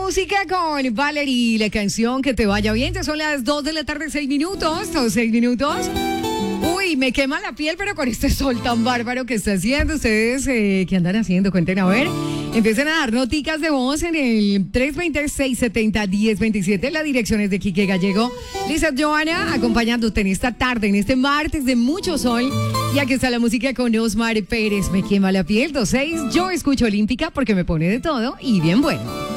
música con Valerie, la canción Que te vaya bien. Ya son las 2 de la tarde, 6 minutos. 6 minutos. Uy, me quema la piel, pero con este sol tan bárbaro que está haciendo. Ustedes, ¿qué andan haciendo? Cuenten a ver. Empiecen a dar noticas de voz en el 320-670-1027. La dirección es de Quique Gallego. Lisa Joana, acompañándote en esta tarde, en este martes de mucho sol. Y aquí está la música con Osmar Pérez. Me quema la piel, 2-6. Yo escucho Olímpica porque me pone de todo y bien bueno.